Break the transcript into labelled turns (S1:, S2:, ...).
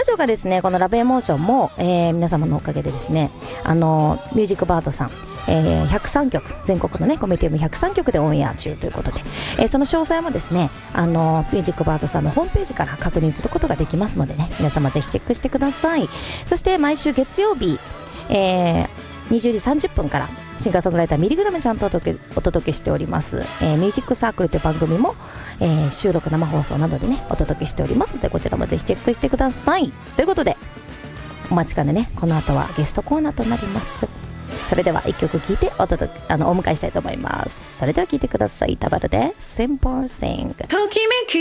S1: ラジオがですね、このラブエモーションも、皆様のおかげでですね、ミュージックバードさん、103曲、全国のねコミュニティも103曲でオンエア中ということで、その詳細もですね、ミュージックバードさんのホームページから確認することができますのでね、皆様ぜひチェックしてください。そして毎週月曜日、20時30分からシンガーソングライターミリグラムちゃんとお届けしております、ミュージックサークルという番組も、収録生放送などでねお届けしておりますので、こちらもぜひチェックしてください。ということでお待ちかねね、この後はゲストコーナーとなります。それでは1曲聴いてお迎えしたいと思います。それでは聴いてください。タバルで Simple Thing。ときめき